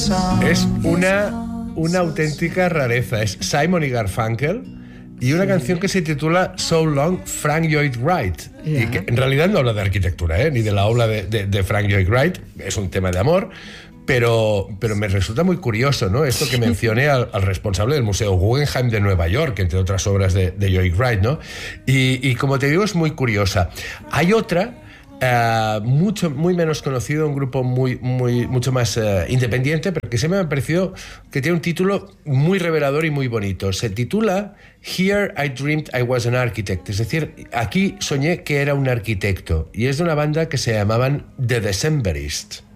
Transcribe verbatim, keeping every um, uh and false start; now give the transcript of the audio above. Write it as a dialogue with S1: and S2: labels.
S1: Es una, una auténtica rareza. Es Simon y Garfunkel y una sí. canción que se titula So Long, Frank Lloyd Wright. Yeah. Y que en realidad no habla de arquitectura, ¿eh? Ni de la obra de, de, de Frank Lloyd Wright. Es un tema de amor. Pero, pero me resulta muy curioso, ¿no? Esto que mencioné al, al responsable del Museo Guggenheim de Nueva York, entre otras obras de, de Lloyd Wright, ¿no? Y, y como te digo, es muy curiosa. Hay otra... Uh, mucho, muy menos conocido, un grupo muy, muy, mucho más uh, independiente, pero que se me ha parecido que tiene un título muy revelador y muy bonito. Se titula Here I Dreamed I Was an Architect, es decir, aquí soñé que era un arquitecto, y es de una banda que se llamaban The Decemberists.